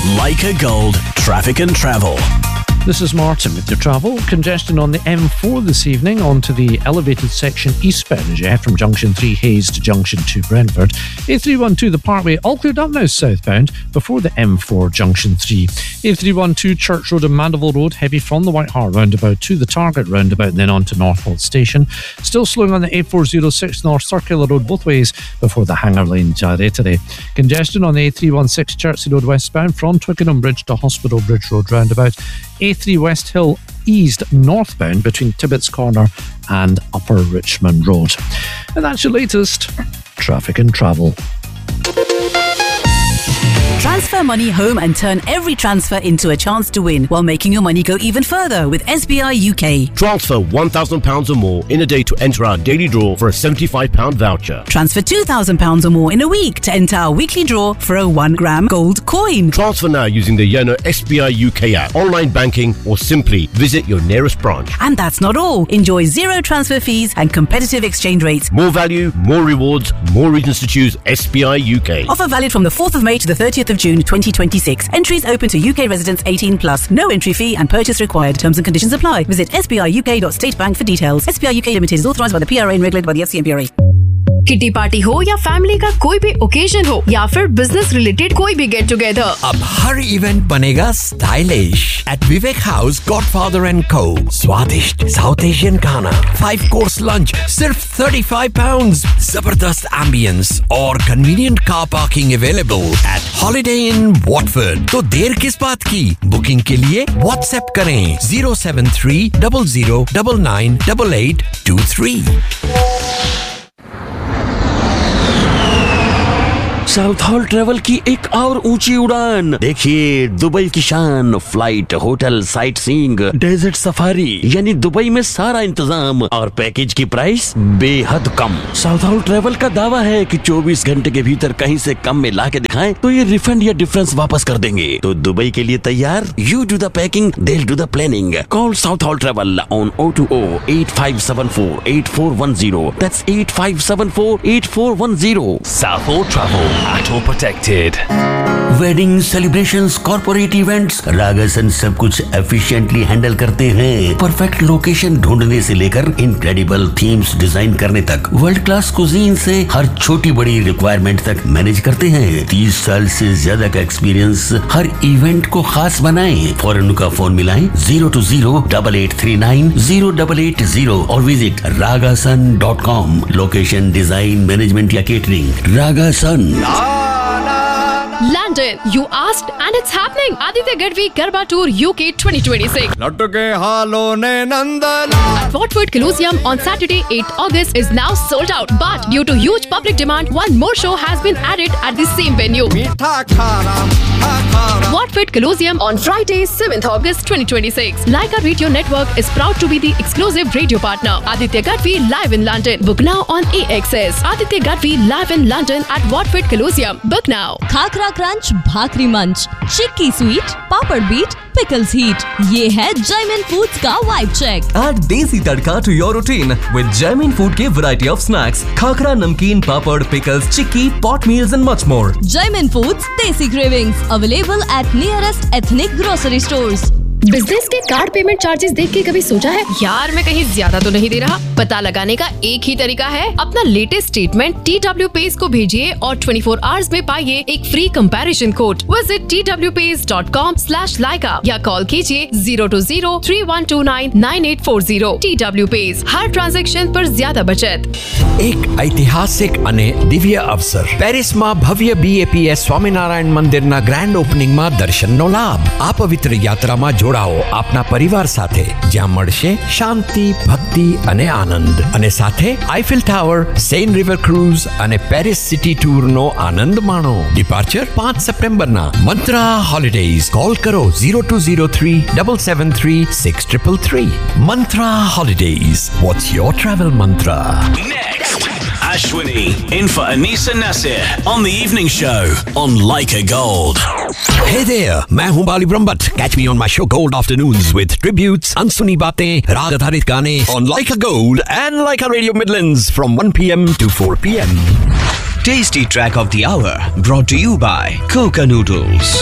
Leica Gold Traffic and Travel. This is Martin with your travel. Congestion on the M4 this evening onto the elevated section eastbound as you head from Junction 3 Hayes to Junction 2 Brentford. A312 the Parkway all cleared up now southbound before the M4 Junction 3. A312 Church Road and Mandeville Road heavy from the White Hart roundabout to the Target roundabout and then on to Northwold Station. Still slowing on the A406 North Circular Road both ways before the Hanger Lane Gyratory. Congestion on the A316 Chertsey Road westbound from Twickenham Bridge to Hospital Bridge Road roundabout. A3 West Hill eased northbound between Tibbetts Corner and Upper Richmond Road. And that's your latest traffic and travel. Transfer money home and turn every transfer into a chance to win while making your money go even further with SBI UK. Transfer £1,000 or more in a day to enter our daily draw for a £75 voucher. Transfer £2,000 or more in a week to enter our weekly draw for a 1 gram gold coin. Transfer now using the Yono SBI UK app, online banking, or simply visit your nearest branch. And that's not all. Enjoy zero transfer fees and competitive exchange rates. More value, more rewards, more reasons to choose SBI UK. Offer valid from the 4th of May to the 30th of June 2026. Entries open to UK residents 18+. No entry fee and purchase required. Terms and conditions apply. Visit sbiuk.statebank for details. SBI UK Limited is authorised by the PRA and regulated by the FCMPRA. Kitty party हो या family का कोई भी occasion हो या फिर business related कोई भी गेट टुगेदर, अब हर इवेंट बनेगा stylish eight Vivek house godfather and को। स्वादिष्ट साउथ एशियन खाना, 5 कोर्स लंच सिर्फ £35, जबरदस्त एम्बियंस और convenient car parking available at holiday in Watford. तो देर किस बात की? बुकिंग के लिए व्हाट्सएप करें 073 00 99 8823। साउथ हॉल ट्रेवल की एक और ऊंची उड़ान। देखिए दुबई की शान, flight, hotel, sight seeing, desert safari, यानी दुबई में सारा इंतजाम और पैकेज की प्राइस बेहद कम। साउथ हॉल ट्रेवल का दावा है कि 24 घंटे के भीतर कहीं से कम में ला के दिखाएं तो ये रिफंड या डिफरेंस वापस कर देंगे। तो दुबई के लिए तैयार? You do the packing, they'll do the planning. Call South Hall Travel on 020-8574-8410. That's 8574-8410. South Hall Travel. Auto protected. Wedding, celebrations, corporate events, रागासन सब कुछ एफिशिएंटली हैंडल करते हैं। परफेक्ट लोकेशन ढूंढने से लेकर इनक्रेडिबल थीम्स डिजाइन करने तक, वर्ल्ड क्लास कुजीन से हर छोटी बड़ी रिक्वायरमेंट तक मैनेज करते हैं। 30 साल से ज्यादा का एक्सपीरियंस हर इवेंट को खास बनाएं। फौरन उनका फोन मिलाएं 020-8839-0880 और visit ragasan.com। Location, design, management या catering, रागासन। London, you asked and it's happening. Aditya Gadvi Garba Tour UK 2026. At Watford Colosseum on Saturday 8th August is now sold out. But due to huge public demand, one more show has been added at the same venue. Watford Colosseum on Friday 7th August 2026. Leica Radio Network is proud to be the exclusive radio partner. Aditya Gadvi live in London. Book now on AXS. Aditya Gadvi live in London at Watford Colosseum. Book now. Khakhra crunch, भाकरी मंच, चिक्की sweet, पापड़ beat, pickles heat. ये है Jaymin foods का vibe check. Add देसी तड़का to your routine with Jaimin Food के variety of snacks, khakhra, नमकीन, पापड़, pickles, chikki, pot meals and much more. Jaimin Foods Desi Cravings available at nearest ethnic grocery stores. Business के card payment charges देख के कभी सोचा है यार मैं कहीं ज्यादा तो नहीं दे रहा? पता लगाने का एक ही तरीका है, अपना लेटेस्ट स्टेटमेंट TWPays को भेजिए और 24 आवर्स में पाइए एक free comparison code. Visit twpays.com/Leica या कॉल कीजिए 020-3129-9840। TWPays, हर ट्रांजैक्शन पर ज्यादा बचत। एक ऐतिहासिक અને દિવ્ય અવસર પેરિસમાં ભવ્ય BAPS સ્વામિનારાયણ મંદિરના ગ્રાન્ડ ઓપનિંગમાં દર્શનનો લાભ। આ પવિત્ર યાત્રામાં જોડાઓ આપના પરિવાર સાથે, જ્યાં મળશે શાંતિ, ભક્તિ અને આનંદ, અને સાથે Eiffel tower, Sen river cruise અને પેરિસ સિટી ટૂરનો આનંદ માણો। ડિપાર્ચર 5 સપ્ટેમ્બરના। મંત્રા હોલિડેઝ, કોલ કરો 0203-773-6333। મંત્રા holidays, what's your travel mantra? Next, Ashwini in for Anisa Nasir on the evening show on Leica Gold. Hey there, मैं हूँ बाली Brahmbhatt. Catch me on my show Gold Afternoons with tributes, अनसुनी बातें, राग आधारित गाने on Leica Gold and Leica Radio Midlands from 1 p.m. to 4 p.m. Tasty track of the hour brought to you by Coca Noodles.